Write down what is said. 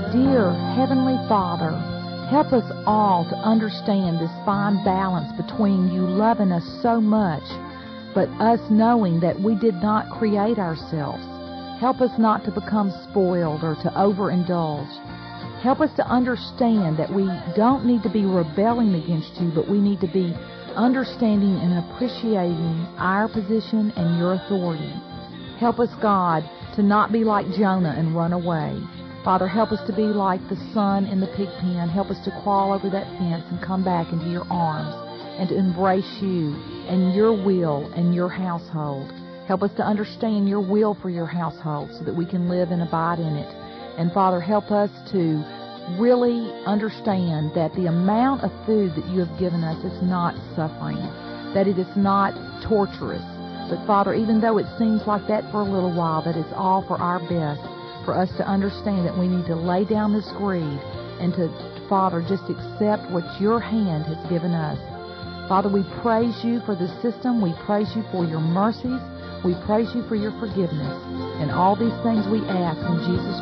Dear Heavenly Father, help us all to understand this fine balance between you loving us so much, but us knowing that we did not create ourselves. Help us not to become spoiled or to overindulge. Help us to understand that we don't need to be rebelling against you, but we need to be understanding and appreciating our position and your authority. Help us, God, to not be like Jonah and run away. Father, help us to be like the son in the pig pen. Help us to crawl over that fence and come back into your arms and to embrace you and your will and your household. Help us to understand your will for your household so that we can live and abide in it. And Father, help us to really understand that the amount of food that you have given us is not suffering, that it is not torturous. But Father, even though it seems like that for a little while, that it's all for our best, for us to understand that we need to lay down this greed and to, Father, just accept what your hand has given us. Father, we praise you for the system. We praise you for your mercies. We praise you for your forgiveness. And all these things we ask in Jesus